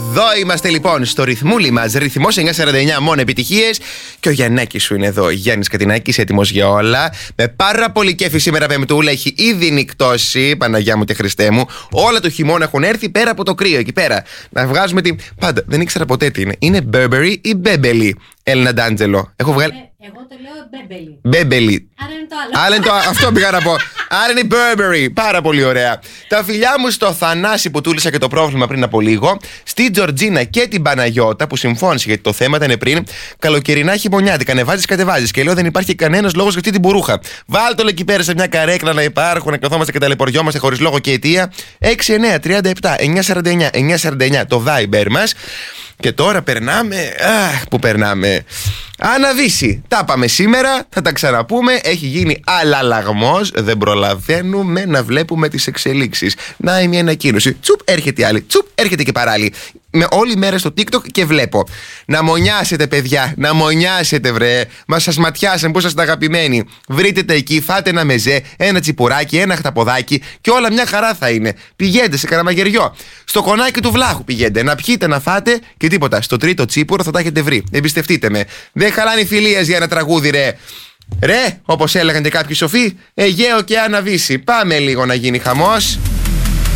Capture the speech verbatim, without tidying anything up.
Εδώ είμαστε λοιπόν στο ρυθμούλι μας. Ρυθμός εννιακόσια σαράντα εννιά, μόνο επιτυχίες. Και ο Γιαννάκης σου είναι εδώ. Γιάννης Κατινάκης, έτοιμος για όλα. Με πάρα πολύ κέφι σήμερα Πεμπτούλα. Έχει ήδη νυκτώσει, Παναγιά μου και Χριστέ μου. Όλα του χειμώνα έχουν έρθει πέρα από το κρύο εκεί πέρα. Να βγάζουμε την. Πάντα δεν ήξερα ποτέ τι είναι. Είναι Burberry ή Μπέμπελι, Έλληνα Ντάντζελο. Έχω βγάλει. Ε, εγώ το λέω Μπέμπελι. Μπέμπελι. Άρα είναι το άλλο. Άρα είναι το, αυτό πήγα να πω. Άρα είναι η Burberry. Πάρα πολύ ωραία. Τα φιλιά μου στο Θανάση που τούλησα και το πρόβλημα πριν από λίγο. Στη Τζορτζίνα και την Παναγιώτα που συμφώνησε γιατί το θέμα ήταν πριν. Καλοκαιρινά χειμωνιάτικα. Ανεβάζει, κατεβάζει. Και λέω δεν υπάρχει κανένα λόγο για αυτή την μπουρούχα. Βάλτε το εκεί πέρα σε μια καρέκλα να υπάρχουν, να καθόμαστε και ταλαιπωριόμαστε χωρί λόγο και αιτία. έξι εννιά τριάντα επτά εννιακόσια σαράντα εννιά εννιακόσια σαράντα εννιά το Viber μας. Και τώρα περνάμε. Αχ, που περνάμε. Αναβήσει. Τα πάμε σήμερα, θα τα ξαναπούμε. Έχει γίνει αλλαλαγμός. Δεν προλαβαίνουμε να βλέπουμε τις εξελίξεις. Να η μια ανακοίνωση. Τσουπ, έρχεται η άλλη. Τσουπ, έρχεται και παράλληλη. Με όλη μέρα στο TikTok και βλέπω. Να μονιάσετε, παιδιά. Να μονιάσετε, βρε. Μα σας ματιάσαν που είσαστε αγαπημένοι. Βρείτε τα εκεί, φάτε ένα μεζέ, ένα τσιπουράκι, ένα χταποδάκι και όλα μια χαρά θα είναι. Πηγαίνετε σε Καραμαγεριό. Στο κονάκι του Βλάχου πηγαίνετε. Να πιείτε, να φάτε και τίποτα. Στο τρίτο τσίπουρο θα τα έχετε βρει. Εμπιστευτείτε με. Δεν χαλάνε οι φιλίες για ένα τραγούδι, ρε. Ρε, όπως έλεγαν και κάποιοι σοφοί, Αιγαίο και Αναβύση. Πάμε λίγο να γίνει χαμός.